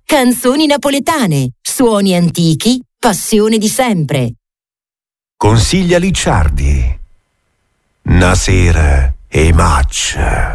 canzoni napoletane, suoni antichi, passione di sempre. Consiglia Licciardi. Una sera e match.